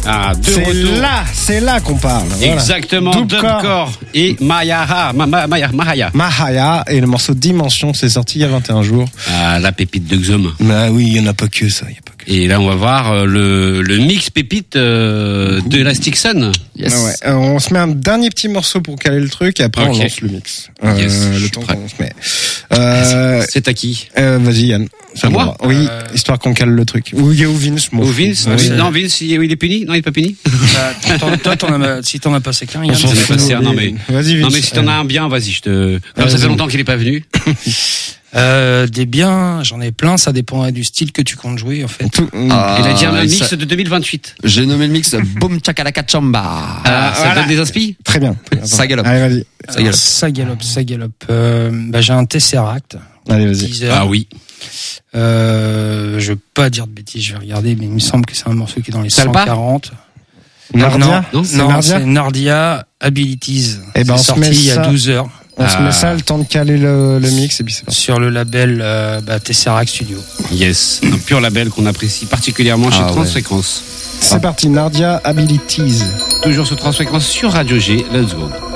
Ah, de retour. C'est là qu'on parle. Voilà. Exactement, Dubcore et Mahaya. Mahaya et le morceau Dimension, c'est sorti il y a 21 jours. Ah, la pépite de Xom. Bah oui, il y en a pas que ça, Et là, on va voir le mix pépite de Elastic Sun. Yes. Ouais, on se met un dernier petit morceau pour caler le truc et après on lance le mix. Le temps qu'on se met. C'est à qui Vas-y Yann. C'est à moi. Oui, histoire qu'on cale le truc. Ou Vince. Ou Vince. Non, Vince, il est puni. Non, il est pas puni. Toi, si t'en as passé qu'un, Yann. J'en ai passé un. Non mais. Vas-y Vince. Non mais si t'en as un bien, vas-y. Ça fait longtemps qu'il est pas venu. Des biens, j'en ai plein, ça dépend du style que tu comptes jouer en fait. Il a dit un mix de 2028. J'ai nommé le mix Boom Chakalaka Chamba. Ça donne des inspi. Très bien. Ça galope. Allez, vas-y. Ça galope. J'ai un Tesseract. Allez, vas-y. 10 heures. Ah oui. Je veux pas dire de bêtises, je vais regarder, mais il me semble que c'est un morceau qui est dans les Salpa 140. Nardia? Non, c'est Nardia Abilities. Eh ben, c'est sorti il y a 12 heures. On se met ça, le temps de caler le mix et puis c'est parti. Sur le label Tesseract Studio. Yes, un pur label qu'on apprécie particulièrement chez Transfréquence. C'est parti, Nardia Abilities. Toujours sur Transfréquence sur Radio G. Let's go.